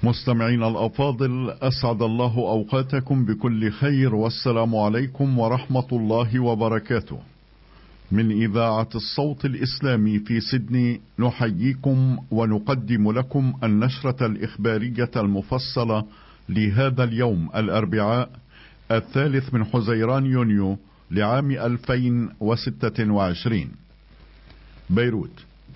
مستمعين الأفاضل، أسعد الله أوقاتكم بكل خير، والسلام عليكم ورحمة الله وبركاته. من إذاعة الصوت الإسلامي في سيدني نحييكم ونقدم لكم النشرة الإخبارية المفصلة لهذا اليوم الأربعاء 3 حزيران يونيو لعام 2026. بيروت.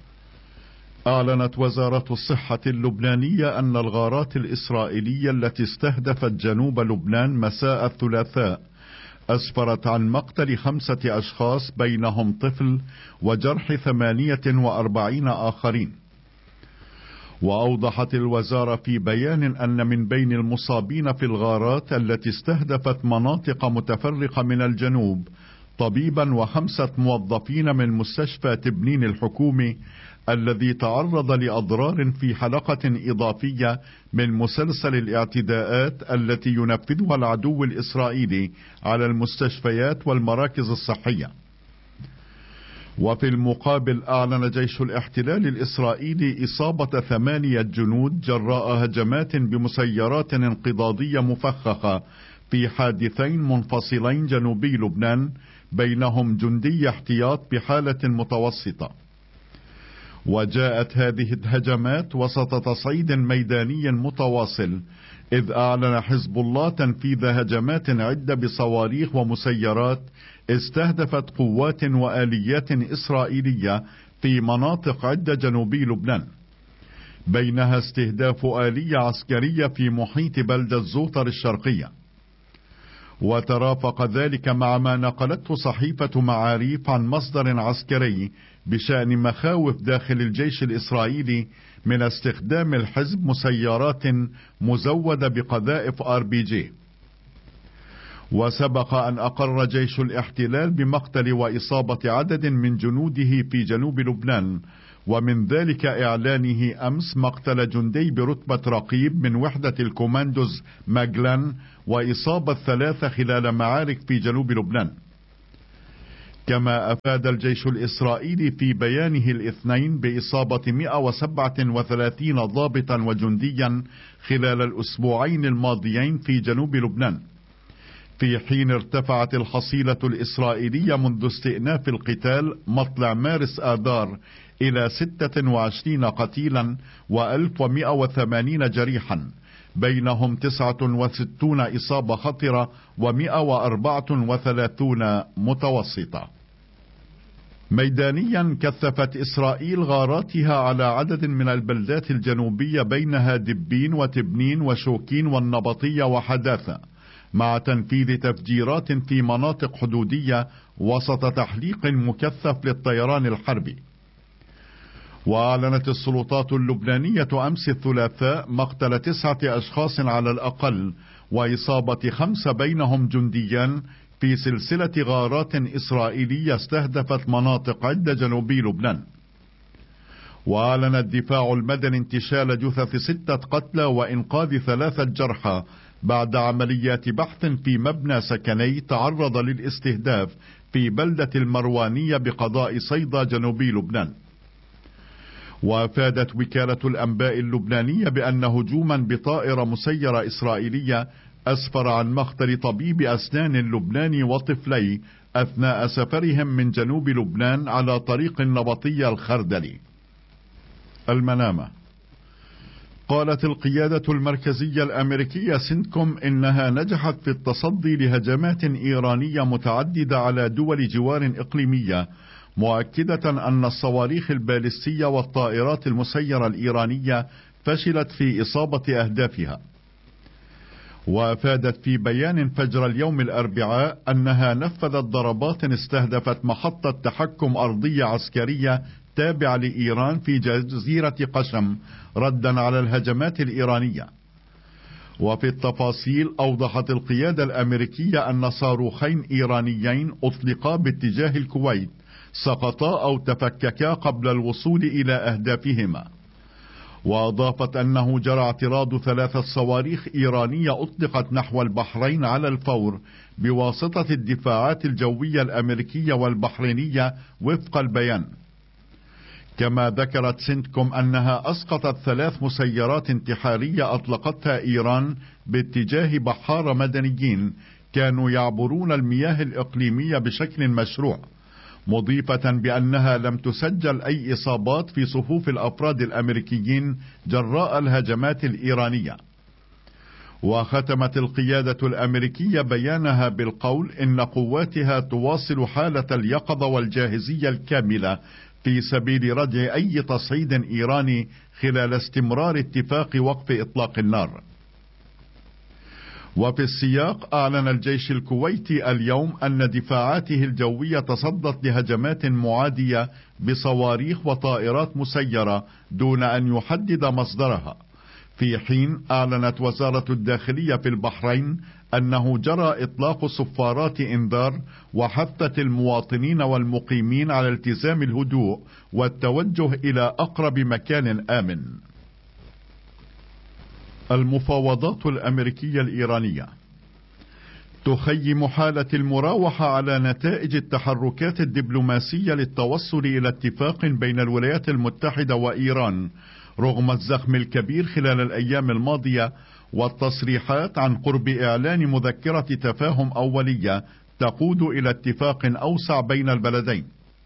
أعلنت وزارة الصحة اللبنانية أن الغارات الإسرائيلية التي استهدفت جنوب لبنان مساء الثلاثاء أسفرت عن مقتل 5 أشخاص بينهم طفل وجرح 48 آخرين. وأوضحت الوزارة في بيان أن من بين المصابين في الغارات التي استهدفت مناطق متفرقة من الجنوب طبيبا و5 موظفين من مستشفى تبنين الحكومي الذي تعرض لأضرار في حلقة إضافية من مسلسل الاعتداءات التي ينفذها العدو الإسرائيلي على المستشفيات والمراكز الصحية. وفي المقابل أعلن جيش الاحتلال الإسرائيلي إصابة 8 جنود جراء هجمات بمسيرات انقضاضية مفخخة في حادثين منفصلين جنوبي لبنان بينهم جندي احتياط بحالة متوسطة. وجاءت هذه الهجمات وسط تصعيد ميداني متواصل، إذ أعلن حزب الله تنفيذ هجمات عدة بصواريخ ومسيرات استهدفت قوات وآليات إسرائيلية في مناطق عدة جنوبي لبنان، بينها استهداف آلية عسكرية في محيط بلدة زوطر الشرقية. وترافق ذلك مع ما نقلته صحيفة معاريف عن مصدر عسكري بشأن مخاوف داخل الجيش الإسرائيلي من استخدام الحزب مسيرات مزودة بقذائف RPG. وسبق أن أقر جيش الاحتلال بمقتل وإصابة عدد من جنوده في جنوب لبنان، ومن ذلك إعلانه أمس مقتل جندي برتبة رقيب من وحدة الكوماندوز ماجلان وإصابة 3 خلال معارك في جنوب لبنان. كما أفاد الجيش الإسرائيلي في بيانه الاثنين بإصابة 137 ضابطا وجنديا خلال الأسبوعين الماضيين في جنوب لبنان، في حين ارتفعت الحصيلة الإسرائيلية منذ استئناف القتال مطلع مارس آذار إلى 26 قتيلا و1180 جريحا، بينهم 69 إصابة خطرة و134 متوسطة. ميدانيا، كثفت إسرائيل غاراتها على عدد من البلدات الجنوبية بينها دبين وتبنين وشوكين والنبطية وحداثة، مع تنفيذ تفجيرات في مناطق حدودية وسط تحليق مكثف للطيران الحربي. وأعلنت السلطات اللبنانية أمس الثلاثاء مقتل 9 أشخاص على الأقل وإصابة 5 بينهم جنديان في سلسلة غارات إسرائيلية استهدفت مناطق عدة جنوبي لبنان. وأعلن الدفاع المدني انتشال جثث 6 قتلى وإنقاذ 3 جرحى بعد عمليات بحث في مبنى سكني تعرض للاستهداف في بلدة المروانية بقضاء صيدا جنوبي لبنان. وافادت وكالة الأنباء اللبنانية بأن هجوما بطائرة مسيرة إسرائيلية أسفر عن مقتل طبيب أسنان لبناني وطفلي أثناء سفرهم من جنوب لبنان على طريق النبطية الخردلي. المنامة. قالت القيادة المركزية الأمريكية سنتكوم إنها نجحت في التصدي لهجمات إيرانية متعددة على دول جوار إقليمية، مؤكدة أن الصواريخ البالستية والطائرات المسيرة الإيرانية فشلت في إصابة أهدافها. وأفادت في بيان فجر اليوم الأربعاء أنها نفذت ضربات استهدفت محطة تحكم أرضية عسكرية تابعة لإيران في جزيرة قشم ردا على الهجمات الإيرانية. وفي التفاصيل أوضحت القيادة الأمريكية أن صاروخين إيرانيين أطلقا باتجاه الكويت سقطا أو تفككا قبل الوصول إلى أهدافهما. وأضافت أنه جرى اعتراض 3 صواريخ إيرانية أطلقت نحو البحرين على الفور بواسطة الدفاعات الجوية الأمريكية والبحرينية وفق البيان. كما ذكرت سنتكوم أنها أسقطت 3 مسيرات انتحارية أطلقتها إيران باتجاه بحارة مدنيين كانوا يعبرون المياه الإقليمية بشكل مشروع، مضيفة بأنها لم تسجل أي إصابات في صفوف الأفراد الأمريكيين جراء الهجمات الإيرانية. وختمت القيادة الأمريكية بيانها بالقول إن قواتها تواصل حالة اليقظة والجاهزية الكاملة في سبيل ردع أي تصعيد إيراني خلال استمرار اتفاق وقف إطلاق النار. وفي السياق، أعلن الجيش الكويتي اليوم أن دفاعاته الجوية تصدت لهجمات معادية بصواريخ وطائرات مسيرة دون أن يحدد مصدرها، في حين أعلنت وزارة الداخلية في البحرين أنه جرى إطلاق صفارات إنذار وحثت المواطنين والمقيمين على التزام الهدوء والتوجه إلى أقرب مكان آمن. المفاوضات الأمريكية الإيرانية تخيم حالة المراوحة على نتائج التحركات الدبلوماسية للتوصل إلى اتفاق بين الولايات المتحدة وإيران رغم الزخم الكبير خلال الأيام الماضية والتصريحات عن قرب إعلان مذكرة تفاهم أولية تقود إلى اتفاق أوسع بين البلدين.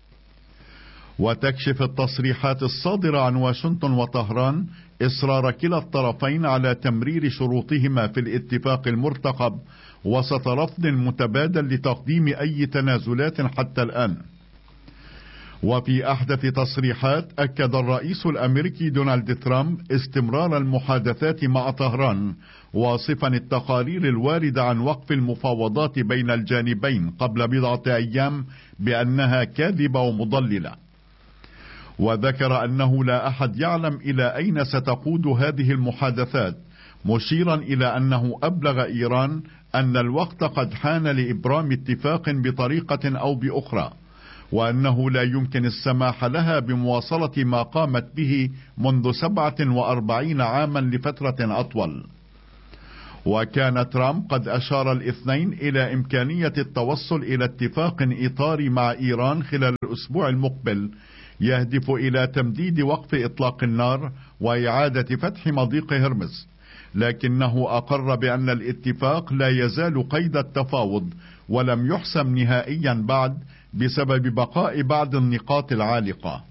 وتكشف التصريحات الصادرة عن واشنطن وطهران إصرار كلا الطرفين على تمرير شروطهما في الاتفاق المرتقب وسط رفض متبادل لتقديم أي تنازلات حتى الآن. وفي أحدث تصريحات، أكد الرئيس الأمريكي دونالد ترامب استمرار المحادثات مع طهران، واصفا التقارير الواردة عن وقف المفاوضات بين الجانبين قبل بضعة أيام بأنها كاذبة ومضللة. وذكر أنه لا أحد يعلم إلى أين ستقود هذه المحادثات، مشيرا إلى أنه أبلغ إيران أن الوقت قد حان لإبرام اتفاق بطريقة أو بأخرى، وأنه لا يمكن السماح لها بمواصلة ما قامت به منذ 47 عاما لفترة أطول. وكان ترامب قد أشار الاثنين إلى إمكانية التوصل إلى اتفاق إطاري مع إيران خلال الأسبوع المقبل يهدف إلى تمديد وقف إطلاق النار وإعادة فتح مضيق هرمز، لكنه أقر بأن الاتفاق لا يزال قيد التفاوض ولم يحسم نهائيا بعد بسبب بقاء بعض النقاط العالقة.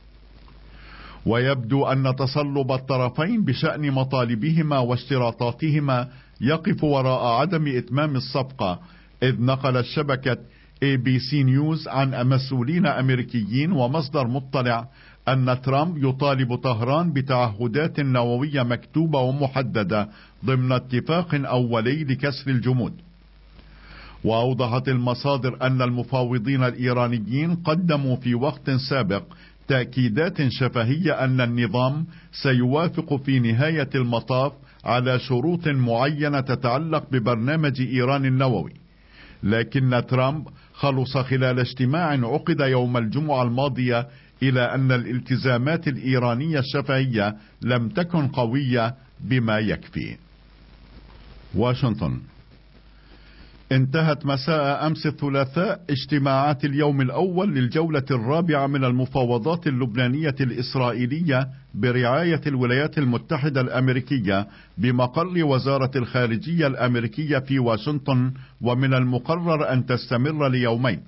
ويبدو أن تصلب الطرفين بشأن مطالبهما واشتراطاتهما يقف وراء عدم إتمام الصفقة، إذ نقلت شبكة ABC نيوز عن مسؤولين أمريكيين ومصدر مطلع أن ترامب يطالب طهران بتعهدات نووية مكتوبة ومحددة ضمن اتفاق أولي لكسر الجمود. وأوضحت المصادر أن المفاوضين الإيرانيين قدموا في وقت سابق تأكيدات شفهية أن النظام سيوافق في نهاية المطاف على شروط معينة تتعلق ببرنامج إيران النووي، لكن ترامب خلص خلال اجتماع عقد يوم الجمعة الماضية إلى أن الالتزامات الإيرانية الشفهية لم تكن قوية بما يكفي. واشنطن. انتهت مساء أمس الثلاثاء اجتماعات اليوم الأول للجولة الرابعة من المفاوضات اللبنانية الإسرائيلية برعاية الولايات المتحدة الأمريكية بمقر وزارة الخارجية الأمريكية في واشنطن، ومن المقرر أن تستمر ليومين.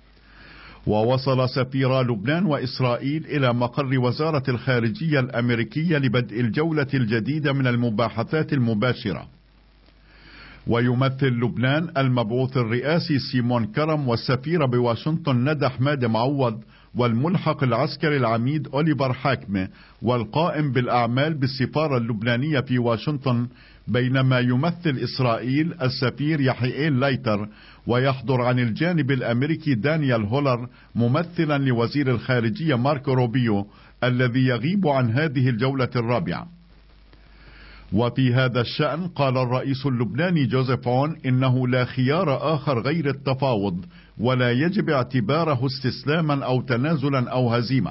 ووصل سفيرا لبنان وإسرائيل إلى مقر وزارة الخارجية الأمريكية لبدء الجولة الجديدة من المباحثات المباشرة. ويمثل لبنان المبعوث الرئاسي سيمون كرم والسفير بواشنطن ندى حماد معوض والملحق العسكري العميد أوليفر حاكمة والقائم بالأعمال بالسفارة اللبنانية في واشنطن، بينما يمثل إسرائيل السفير يحيئيل لايتر، ويحضر عن الجانب الأمريكي دانيال هولر ممثلا لوزير الخارجية ماركو روبيو الذي يغيب عن هذه الجولة الرابعة. وفي هذا الشأن قال الرئيس اللبناني جوزيف عون إنه لا خيار آخر غير التفاوض، ولا يجب اعتباره استسلاما أو تنازلا أو هزيمة.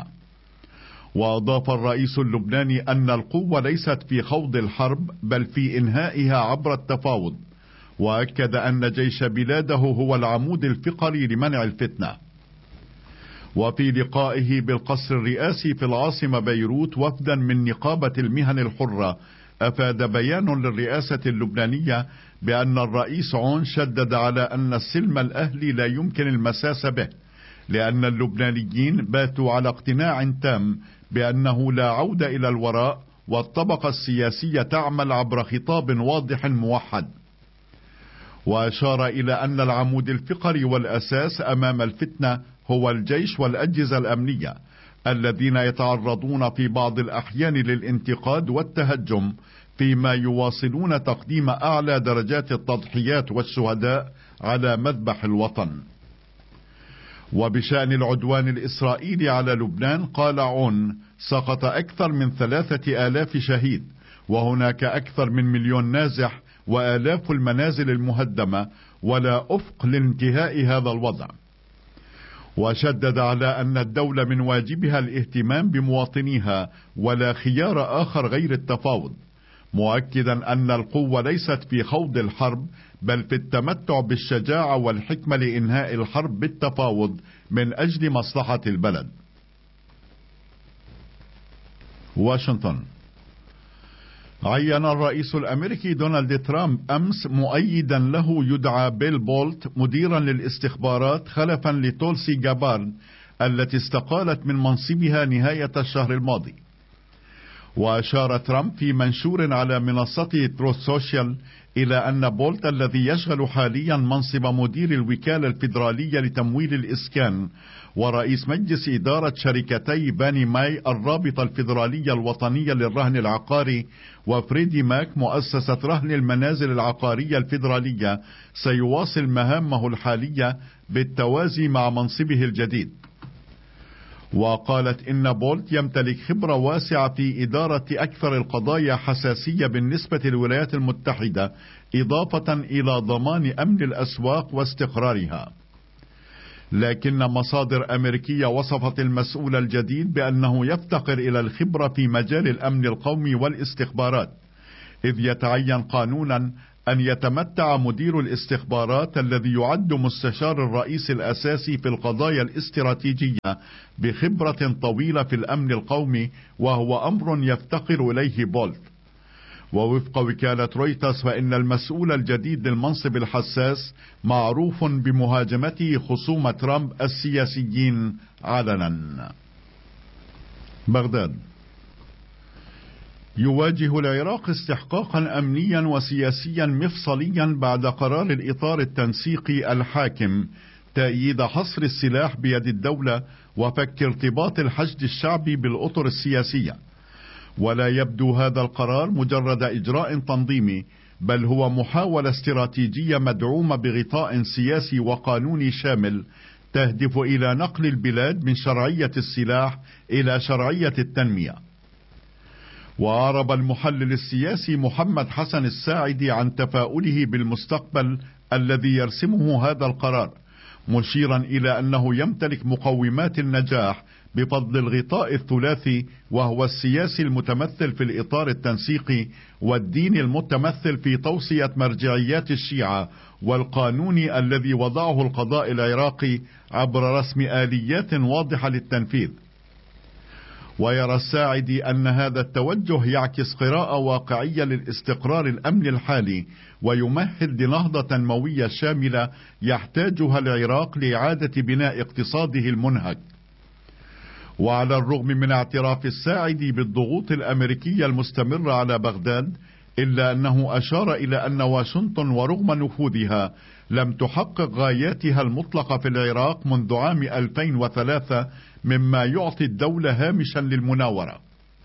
وأضاف الرئيس اللبناني أن القوة ليست في خوض الحرب بل في إنهائها عبر التفاوض، وأكد أن جيش بلاده هو العمود الفقري لمنع الفتنة. وفي لقائه بالقصر الرئاسي في العاصمة بيروت وفدا من نقابة المهن الحرة، أفاد بيان للرئاسة اللبنانية بأن الرئيس عون شدد على أن السلم الأهلي لا يمكن المساس به، لأن اللبنانيين باتوا على اقتناع تام بأنه لا عودة إلى الوراء، والطبقة السياسية تعمل عبر خطاب واضح موحد. وأشار إلى أن العمود الفقري والأساس أمام الفتنة هو الجيش والأجهزة الأمنية، الذين يتعرضون في بعض الأحيان للانتقاد والتهجم، فيما يواصلون تقديم أعلى درجات التضحيات والشهداء على مذبح الوطن. وبشأن العدوان الإسرائيلي على لبنان قال عون: سقط أكثر من 3000 شهيد، وهناك أكثر من 1,000,000 نازح وآلاف المنازل المهدمة، ولا أفق لانتهاء هذا الوضع. وشدد على أن الدولة من واجبها الاهتمام بمواطنيها، ولا خيار آخر غير التفاوض، مؤكدا أن القوة ليست في خوض الحرب، بل في التمتع بالشجاعة والحكمة لإنهاء الحرب بالتفاوض من أجل مصلحة البلد. واشنطن. عين الرئيس الأمريكي دونالد ترامب أمس مؤيدا له يدعى بيل بولت مديرا للاستخبارات خلفا لتولسي جابارد التي استقالت من منصبها نهاية الشهر الماضي. وأشار ترامب في منشور على منصته تروث سوشيال إلى أن بولت الذي يشغل حاليا منصب مدير الوكالة الفيدرالية لتمويل الإسكان ورئيس مجلس إدارة شركتي باني ماي الرابطة الفيدرالية الوطنية للرهن العقاري وفريدي ماك مؤسسة رهن المنازل العقارية الفيدرالية سيواصل مهامه الحالية بالتوازي مع منصبه الجديد. وقالت إن بولت يمتلك خبرة واسعة في إدارة أكثر القضايا حساسية بالنسبة للولايات المتحدة، إضافة إلى ضمان أمن الأسواق واستقرارها. لكن مصادر أمريكية وصفت المسؤول الجديد بأنه يفتقر إلى الخبرة في مجال الأمن القومي والاستخبارات، إذ يتعين قانونا أن يتمتع مدير الاستخبارات الذي يعد مستشار الرئيس الأساسي في القضايا الاستراتيجية بخبرة طويلة في الأمن القومي، وهو أمر يفتقر إليه بولت. ووفق وكالة رويترز فإن المسؤول الجديد للمنصب الحساس معروف بمهاجمته خصوم ترامب السياسيين علنا. بغداد. يواجه العراق استحقاقا أمنيا وسياسيا مفصليا بعد قرار الإطار التنسيقي الحاكم تأييد حصر السلاح بيد الدولة وفك ارتباط الحشد الشعبي بالأطر السياسية. ولا يبدو هذا القرار مجرد إجراء تنظيمي، بل هو محاولة استراتيجية مدعومة بغطاء سياسي وقانوني شامل تهدف إلى نقل البلاد من شرعية السلاح إلى شرعية التنمية. وأعرب المحلل السياسي محمد حسن الساعدي عن تفاؤله بالمستقبل الذي يرسمه هذا القرار، مشيرا إلى أنه يمتلك مقومات النجاح بفضل الغطاء الثلاثي، وهو السياسي المتمثل في الإطار التنسيقي، والدين المتمثل في توصية مرجعيات الشيعة، والقانوني الذي وضعه القضاء العراقي عبر رسم آليات واضحة للتنفيذ. ويرى الساعدي أن هذا التوجه يعكس قراءة واقعية للاستقرار الأمن الحالي، ويمهد لنهضة تنموية شاملة يحتاجها العراق لإعادة بناء اقتصاده المنهك. وعلى الرغم من اعتراف الساعدي بالضغوط الأمريكية المستمرة على بغداد، إلا أنه أشار إلى أن واشنطن ورغم نفوذها لم تحقق غاياتها المطلقة في العراق منذ عام 2003، مما يعطي الدولة هامشا للمناورة.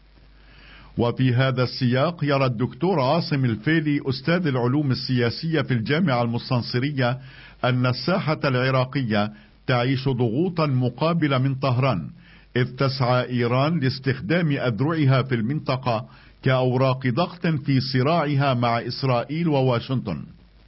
وفي هذا السياق يرى الدكتور عاصم الفيلي أستاذ العلوم السياسية في الجامعة المستنصرية أن الساحة العراقية تعيش ضغوطا مقابلة من طهران، إذ تسعى إيران لاستخدام أذرعها في المنطقة كأوراق ضغط في صراعها مع إسرائيل وواشنطن.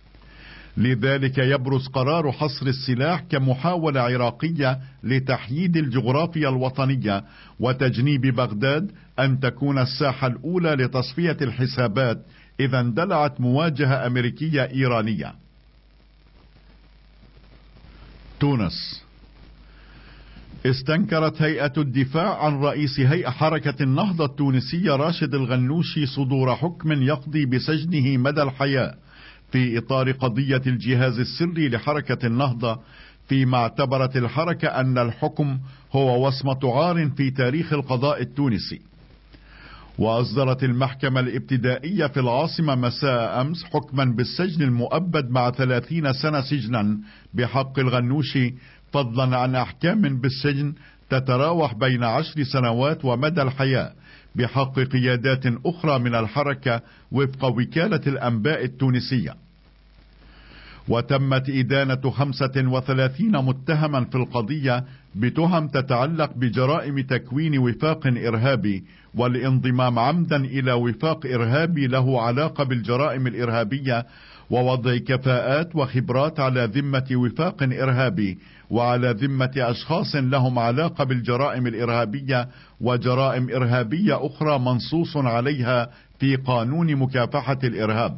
لذلك يبرز قرار حصر السلاح كمحاولة عراقية لتحييد الجغرافيا الوطنية وتجنيب بغداد أن تكون الساحة الأولى لتصفية الحسابات إذا اندلعت مواجهة أمريكية إيرانية. تونس. استنكرت هيئة الدفاع عن رئيس هيئة حركة النهضة التونسية راشد الغنوشي صدور حكم يقضي بسجنه مدى الحياة في إطار قضية الجهاز السري لحركة النهضة، فيما اعتبرت الحركة أن الحكم هو وصمة عار في تاريخ القضاء التونسي. وأصدرت المحكمة الابتدائية في العاصمة مساء أمس حكما بالسجن المؤبد مع 30 سنة سجنا بحق الغنوشي، فضلا عن أحكام بالسجن تتراوح بين 10 سنوات ومدى الحياة بحق قيادات أخرى من الحركة وفق وكالة الأنباء التونسية. وتمت إدانة 35 متهما في القضية بتهم تتعلق بجرائم تكوين وفاق إرهابي والانضمام عمدا إلى وفاق إرهابي له علاقة بالجرائم الإرهابية، ووضع كفاءات وخبرات على ذمة وفاق إرهابي وعلى ذمة أشخاص لهم علاقة بالجرائم الإرهابية وجرائم إرهابية أخرى منصوص عليها في قانون مكافحة الإرهاب.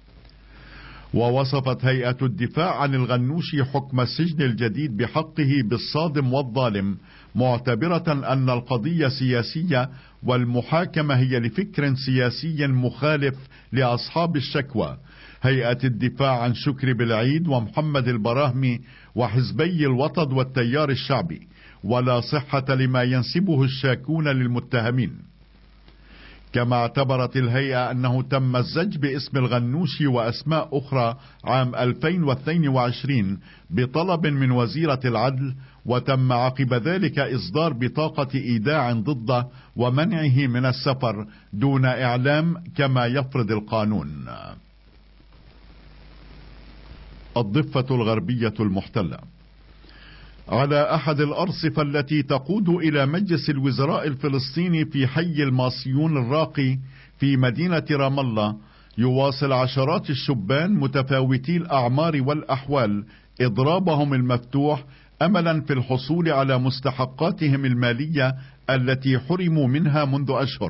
ووصفت هيئة الدفاع عن الغنوشي حكم السجن الجديد بحقه بالصادم والظالم، معتبرة أن القضية سياسية والمحاكمة هي لفكر سياسي مخالف لأصحاب الشكوى هيئة الدفاع عن شكري بالعيد ومحمد البراهمي وحزبي الوطد والتيار الشعبي، ولا صحة لما ينسبه الشاكون للمتهمين. كما اعتبرت الهيئة أنه تم الزج باسم الغنوشي وأسماء أخرى عام 2022 بطلب من وزيرة العدل، وتم عقب ذلك إصدار بطاقة إيداع ضده ومنعه من السفر دون إعلام كما يفرض القانون. الضفة الغربية المحتلة. على أحد الأرصفة التي تقود إلى مجلس الوزراء الفلسطيني في حي الماصيون الراقي في مدينة رام الله، يواصل عشرات الشبان متفاوتي الأعمار والأحوال إضرابهم المفتوح أملا في الحصول على مستحقاتهم المالية التي حرموا منها منذ أشهر.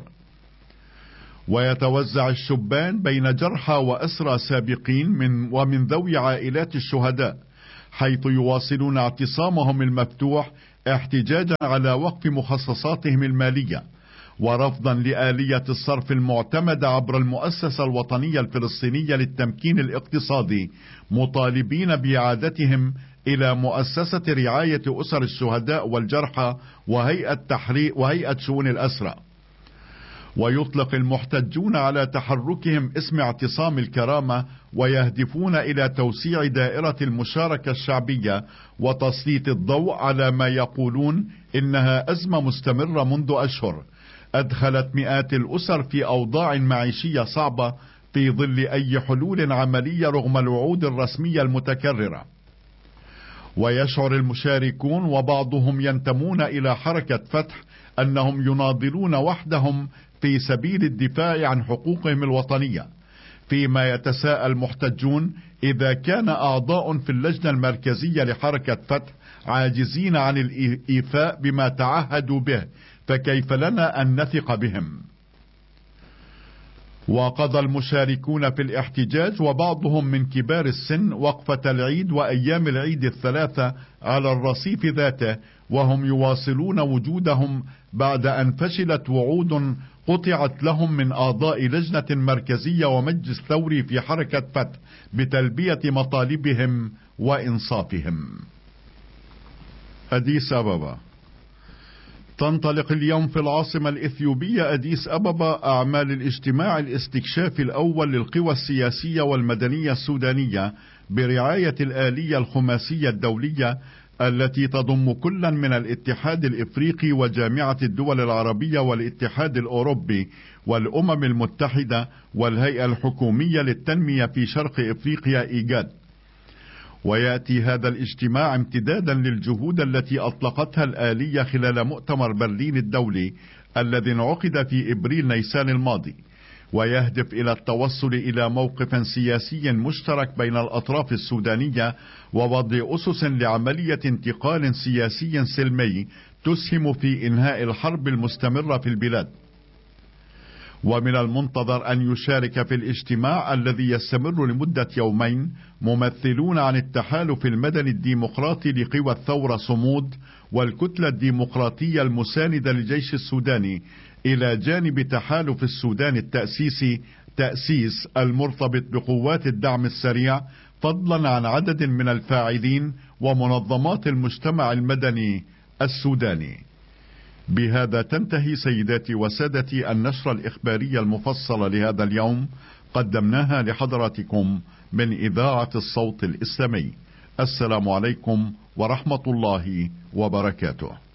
ويتوزع الشبان بين جرحى وأسرى سابقين ومن ذوي عائلات الشهداء، حيث يواصلون اعتصامهم المفتوح احتجاجا على وقف مخصصاتهم المالية ورفضا لآلية الصرف المعتمدة عبر المؤسسة الوطنية الفلسطينية للتمكين الاقتصادي، مطالبين بإعادتهم إلى مؤسسة رعاية أسر الشهداء والجرحى وهيئة شؤون الأسرى. ويطلق المحتجون على تحركهم اسم اعتصام الكرامة، ويهدفون إلى توسيع دائرة المشاركة الشعبية وتسليط الضوء على ما يقولون إنها أزمة مستمرة منذ أشهر أدخلت مئات الأسر في أوضاع معيشية صعبة في ظل أي حلول عملية رغم الوعود الرسمية المتكررة. ويشعر المشاركون وبعضهم ينتمون إلى حركة فتح أنهم يناضلون وحدهم في سبيل الدفاع عن حقوقهم الوطنية، فيما يتساءل محتجون إذا كان أعضاء في اللجنة المركزية لحركة فتح عاجزين عن الإيفاء بما تعهدوا به، فكيف لنا أن نثق بهم؟ وقضى المشاركون في الاحتجاج وبعضهم من كبار السن وقفة العيد وأيام العيد الثلاثة على الرصيف ذاته، وهم يواصلون وجودهم بعد أن فشلت وعود قطعت لهم من أعضاء لجنة مركزية ومجلس ثوري في حركة فتح بتلبية مطالبهم وإنصافهم. أديس أبابا. تنطلق اليوم في العاصمة الإثيوبية أديس أبابا أعمال الاجتماع الاستكشافي الأول للقوى السياسية والمدنية السودانية برعاية الآلية الخماسية الدولية التي تضم كلا من الاتحاد الإفريقي وجامعة الدول العربية والاتحاد الأوروبي والأمم المتحدة والهيئة الحكومية للتنمية في شرق إفريقيا إيجاد. ويأتي هذا الاجتماع امتدادا للجهود التي أطلقتها الآلية خلال مؤتمر برلين الدولي الذي انعقد في إبريل نيسان الماضي، ويهدف إلى التوصل إلى موقف سياسي مشترك بين الأطراف السودانية ووضع أسس لعملية انتقال سياسي سلمي تسهم في إنهاء الحرب المستمرة في البلاد. ومن المنتظر أن يشارك في الاجتماع الذي يستمر لمدة يومين ممثلون عن التحالف المدني الديمقراطي لقوى الثورة صمود والكتلة الديمقراطية المساندة للجيش السوداني، إلى جانب تحالف السودان التأسيسي تأسيس المرتبط بقوات الدعم السريع، فضلا عن عدد من الفاعلين ومنظمات المجتمع المدني السوداني. بهذا تنتهي سيداتي وسادتي النشرة الإخبارية المفصلة لهذا اليوم، قدمناها لحضراتكم من إذاعة الصوت الإسلامي. السلام عليكم ورحمة الله وبركاته.